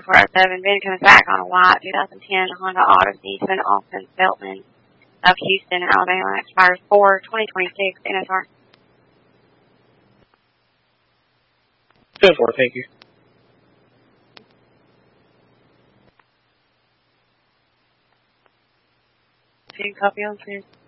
407. Ben comes back on a white 2010 Honda Odyssey to an Austin Feltman of Houston, Alabama. Expires 4/2026 NSR. 10-4, thank you. If you can copy on, please.